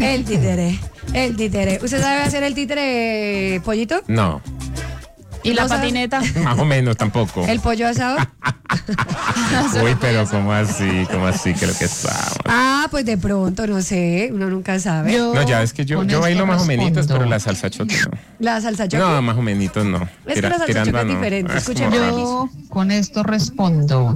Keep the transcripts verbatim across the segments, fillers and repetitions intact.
El títere, el títere. ¿Usted sabe hacer el títere, Pollito? No. ¿Y la ¿No sabe? patineta? Más o menos tampoco. ¿El pollo asado? Uy, pero ¿cómo así? ¿Cómo así? Creo que estamos. Ah, pues de pronto, no sé, uno nunca sabe. Yo No, ya es que yo, con yo esto bailo más o menos, respondo. pero la salsa choque no. La salsa choque. No, más o menos no. Es que Tira- la salsa tirando choque a es no. diferente, Es escuchen como yo- raro. Yo con esto respondo.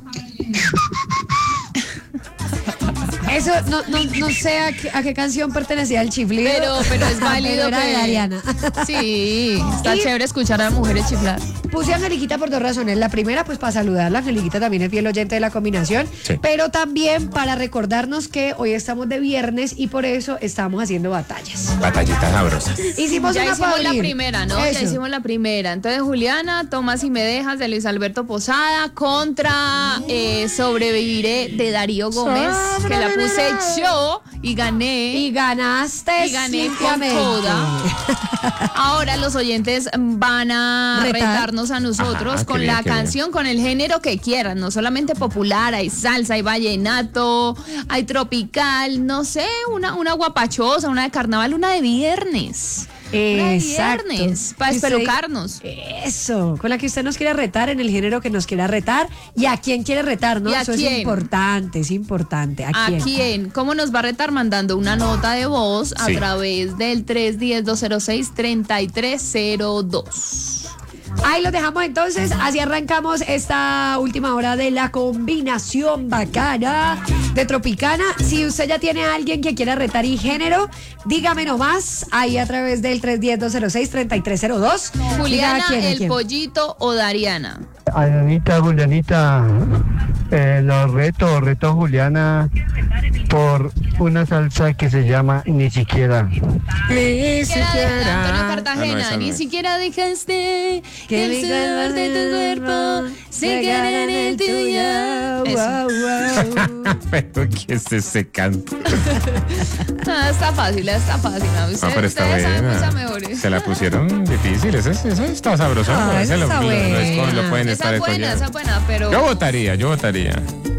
Eso, no, no, no sé a qué, a qué canción pertenecía el chiflido. Pero, pero es válido Pero era que- de Ariana. Sí, está Y- chévere escuchar a las mujeres chiflar. Puse a Angeliquita por dos razones. La primera, pues para saludarla. Angeliquita también es fiel oyente de la combinación. Sí. Pero también para recordarnos que hoy estamos de viernes y por eso estamos haciendo batallas. Batallitas sabrosas. Hicimos Ya una hicimos la Paulín. primera, ¿no? Eso. Ya hicimos la primera. Entonces, Juliana, Toma si me dejas de Luis Alberto Posada contra eh, Sobreviviré de Darío Gómez, que la puse yo y gané. Y ganaste. Y gané con simplemente. toda. Ahora los oyentes van a Retar. retarnos a nosotros Ajá, con qué bien, la qué bien. canción, con el género que quieran, no solamente popular, hay salsa, hay vallenato, hay tropical, no sé, una, una guapachosa, una de carnaval, una de viernes. Una de Exacto. viernes, para Y usted- espelucarnos. Eso, con la que usted nos quiera retar en el género que nos quiera retar y a quién quiere retar, ¿no? ¿Y a Eso quién? es importante, es importante. ¿A ¿A quién? quién? ¿Cómo nos va a retar? Mandando una nota de voz a Sí. través del tres uno cero, dos cero seis, tres tres cero dos. Ahí lo dejamos entonces, así arrancamos esta última hora de la combinación bacana de Tropicana. Si usted ya tiene a alguien que quiera retar y género, dígame nomás, ahí a través del tres uno cero, dos cero seis, tres tres cero dos. Juliana, Diga a quién, a el quién. pollito o Dariana. Arianita, Julianita, eh, lo reto, reto a Juliana por una salsa que se llama Ni Siquiera. Ni Antonio Ah, no, Cartagena, esa no ni es. siquiera dejaste Que que el mi sudor de tu cuerpo se quede en el tuyo. Eso. Wow, wow. Pero ¿qué es ese canto? Ah, está fácil, está fácil. ¿No? Ustedes, No, pero está ustedes saben buena. cosas mejores. Se la pusieron difícil. Eso, eso está sabroso. Ah, Ese esa lo, está lo- lo- lo- buena. lo pueden Esa estar es buena, escogiendo. esa es buena, pero... Yo votaría, yo votaría.